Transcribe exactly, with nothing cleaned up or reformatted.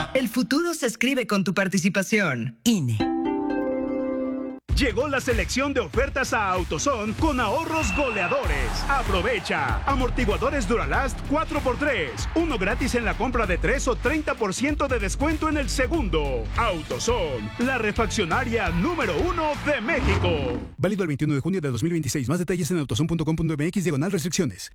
El futuro se escribe con tu participación. I N E. Llegó la selección de ofertas a AutoZone con ahorros goleadores. Aprovecha. Amortiguadores Duralast cuatro por tres. Uno gratis en la compra de tres o treinta por ciento de descuento en el segundo. AutoZone, la refaccionaria número uno de México. Válido el veintiuno de junio de dos mil veintiséis. Más detalles en autozone punto com punto m x diagonal restricciones.